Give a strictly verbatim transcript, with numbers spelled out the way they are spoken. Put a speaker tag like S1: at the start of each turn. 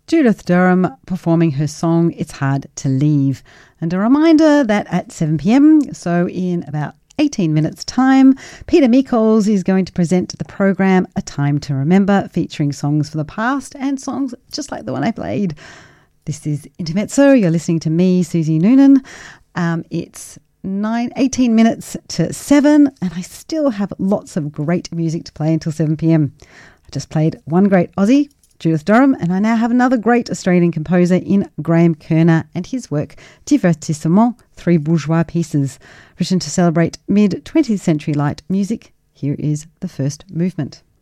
S1: Judith Durham performing her song It's Hard to Leave. And a reminder that at seven p.m, so in about eighteen minutes time, Peter Meikols is going to present the program A Time to Remember, featuring songs from the past and songs just like the one I played. This is Intermezzo. You're listening to me, Susie Noonan. Um, it's nine, eighteen minutes to seven, and I still have lots of great music to play until seven p.m. I just played one great Aussie, Judith Durham, and I now have another great Australian composer in Graham Kerner and his work Divertissement, three bourgeois pieces, written to celebrate mid-twentieth century light music. Here is the first movement.